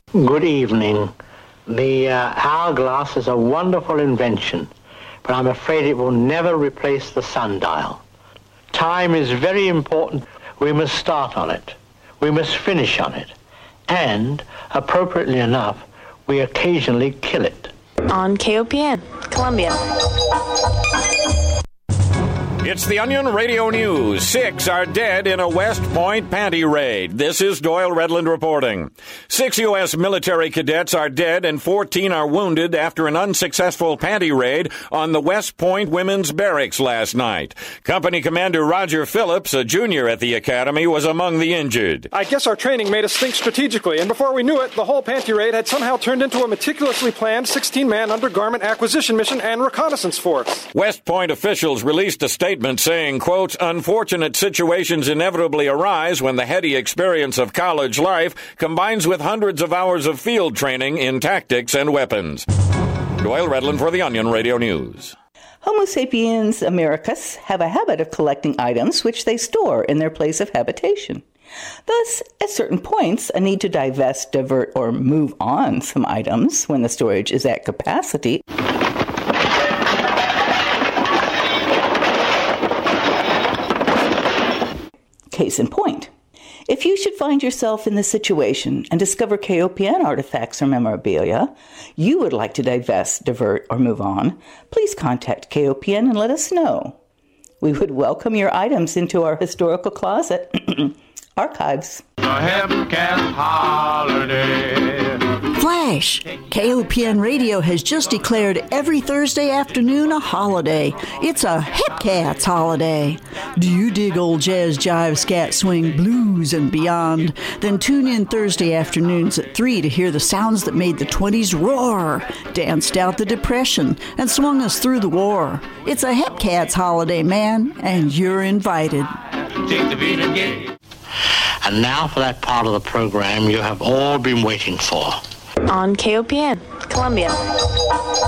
Good evening. The hourglass is a wonderful invention, but I'm afraid it will never replace the sundial. Time is very important. We must start on it. We must finish on it. And, appropriately enough, we occasionally kill it. On KOPN, Columbia. It's the Onion Radio News. 6 are dead in a West Point panty raid. This is Doyle Redland reporting. 6 U.S. military cadets are dead and 14 are wounded after an unsuccessful panty raid on the West Point Women's Barracks last night. Company Commander Roger Phillips, a junior at the academy, was among the injured. I guess our training made us think strategically, and before we knew it, the whole panty raid had somehow turned into a meticulously planned 16-man undergarment acquisition mission and reconnaissance force. West Point officials released a statement saying, quote, unfortunate situations inevitably arise when the heady experience of college life combines with hundreds of hours of field training in tactics and weapons. Doyle Redland for the Onion Radio News. Homo sapiens americus have a habit of collecting items which they store in their place of habitation. Thus, at certain points, a need to divest, divert, or move on some items when the storage is at capacity Case in point, if you should find yourself in this situation and discover KOPN artifacts or memorabilia you would like to divest, divert, or move on, please contact KOPN and let us know. We would welcome your items into our historical closet archives. The Hepcat Holiday. Flash! KOPN Radio has just declared every Thursday afternoon a holiday. It's a Hepcats holiday. Do you dig old jazz, jive, scat, swing, blues, and beyond? Then tune in Thursday afternoons at 3 to hear the sounds that made the 20s roar, danced out the Depression, and swung us through the war. It's a Hepcats holiday, man, and you're invited. Take the beat and get. And now for that part of the program you have all been waiting for. On KOPN, Columbia.